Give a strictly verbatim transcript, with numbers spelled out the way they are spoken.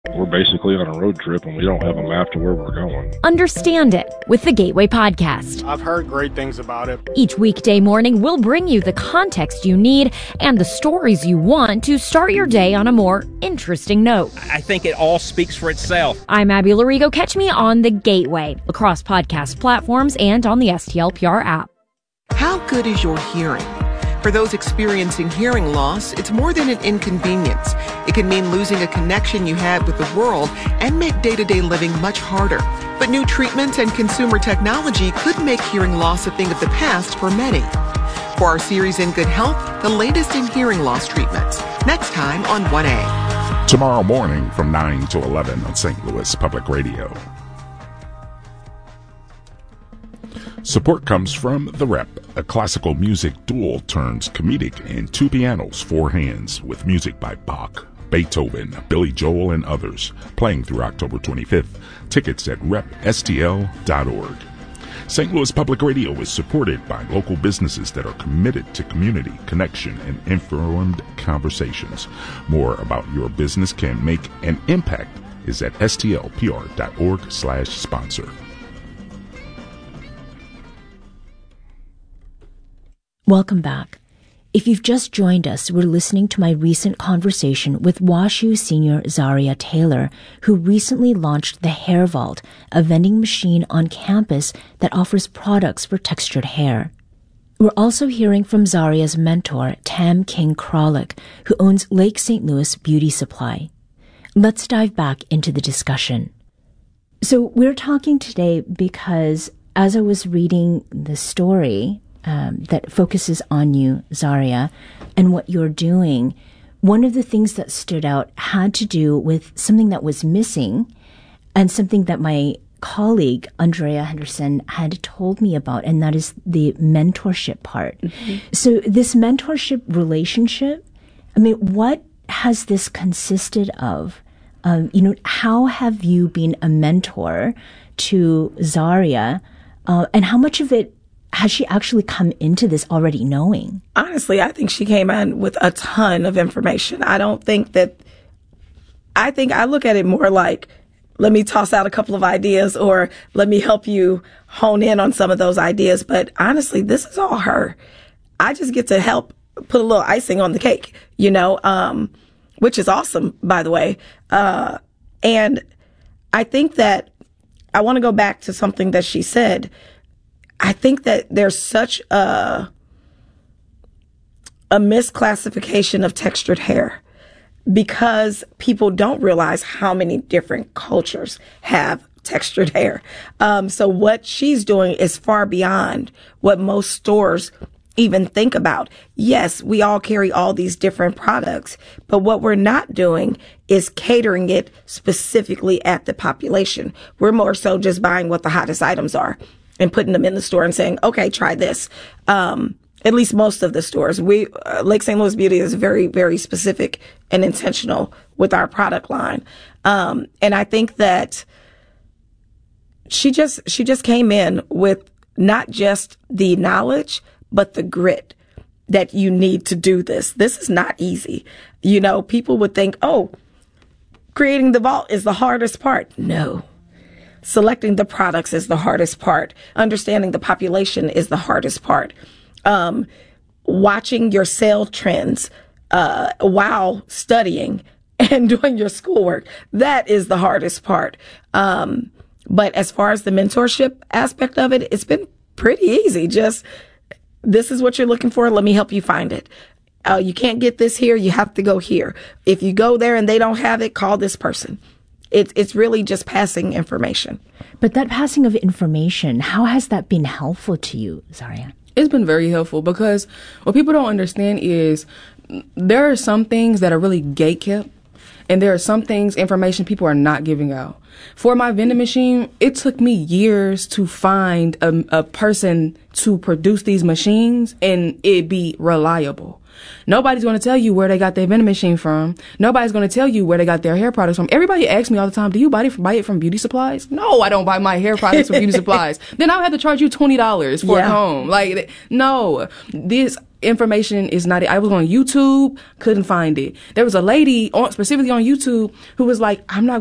We're basically on a road trip and we don't have a map to where we're going. Understand It with the Gateway Podcast. I've heard great things about it. Each weekday morning, we'll bring you the context you need and the stories you want to start your day on a more interesting note. I think it all speaks for itself. I'm Abby Larigo. Catch me on The Gateway, across podcast platforms and on the S T L P R app. How good is your hearing? For those experiencing hearing loss, it's more than an inconvenience. It can mean losing a connection you had with the world and make day-to-day living much harder. But new treatments and consumer technology could make hearing loss a thing of the past for many. For our series In Good Health, the latest in hearing loss treatments. Next time on one A. Tomorrow morning from nine to eleven on Saint Louis Public Radio. Support comes from The Rep, a classical music duel turns comedic and two pianos, four hands, with music by Bach, Beethoven, Billy Joel, and others, playing through October twenty-fifth. Tickets at rep s t l dot org. Saint Louis Public Radio is supported by local businesses that are committed to community, connection, and informed conversations. More about your business can make an impact is at s t l p r dot org slash sponsor. Welcome back. If you've just joined us, we're listening to my recent conversation with WashU senior Zaria Taylor, who recently launched the Hair Vault, a vending machine on campus that offers products for textured hair. We're also hearing from Zaria's mentor, Tam King Kralik, who owns Lake Saint Louis Beauty Supply. Let's dive back into the discussion. So we're talking today because as I was reading the story Um, that focuses on you, Zaria, and what you're doing, one of the things that stood out had to do with something that was missing and something that my colleague, Andrea Henderson, had told me about, and that is the mentorship part. Mm-hmm. So this mentorship relationship, I mean, what has this consisted of? Um, you know, how have you been a mentor to Zaria, uh, and how much of it has she actually come into this already knowing? Honestly, I think she came in with a ton of information. I don't think that, I think I look at it more like, let me toss out a couple of ideas or let me help you hone in on some of those ideas. But honestly, this is all her. I just get to help put a little icing on the cake, you know, um, which is awesome, by the way. Uh, and I think that I want to go back to something that she said. I think that there's such a, a misclassification of textured hair because people don't realize how many different cultures have textured hair. Um, so what she's doing is far beyond what most stores even think about. Yes, we all carry all these different products, but what we're not doing is catering it specifically at the population. We're more so just buying what the hottest items are and putting them in the store and saying, okay, try this. Um, at least most of the stores. We, uh, Lake Saint Louis Beauty is very, very specific and intentional with our product line. Um, and I think that she just, she just came in with not just the knowledge, but the grit that you need to do this. This is not easy. You know, people would think, oh, creating the vault is the hardest part. No. Selecting the products is the hardest part. Understanding the population is the hardest part. Um, watching your sale trends uh, while studying and doing your schoolwork, that is the hardest part. Um, but as far as the mentorship aspect of it, it's been pretty easy. Just, this is what you're looking for. Let me help you find it. Uh, you can't get this here. You have to go here. If you go there and they don't have it, call this person. It's it's really just passing information. But that passing of information, how has that been helpful to you, Zaria? It's been very helpful because what people don't understand is there are some things that are really gatekept, and there are some things, information people are not giving out. For my vending machine, it took me years to find a, a person to produce these machines and it be reliable. Nobody's going to tell you where they got their vending machine from. Nobody's going to tell you where they got their hair products from. Everybody asks me all the time, do you buy it, buy it from beauty supplies? No, I don't buy my hair products from beauty supplies. Then I'll have to charge you twenty dollars for yeah. a comb. Like, no, this, information is not, I was on YouTube, couldn't find it. There was a lady on, specifically on YouTube who was like, I'm not